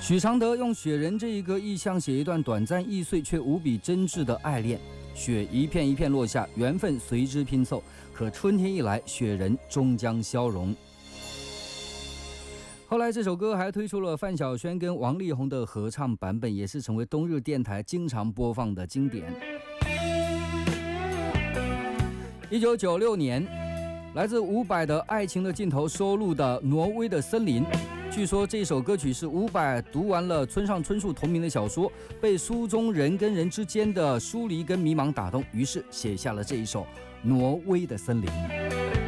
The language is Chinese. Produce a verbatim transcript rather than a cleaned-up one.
许常德用雪人这一个意象写一段短暂易碎却无比真挚的爱恋。雪一片一片落下，缘分随之拼凑，可春天一来，雪人终将消融。后来这首歌还推出了范晓萱跟王力宏的合唱版本，也是成为冬日电台经常播放的经典。一九九六年，来自伍佰的《爱情的尽头》收录的《挪威的森林》，据说这首歌曲是伍佰读完了村上春树同名的小说，被书中人跟人之间的疏离跟迷茫打动，于是写下了这一首《挪威的森林》。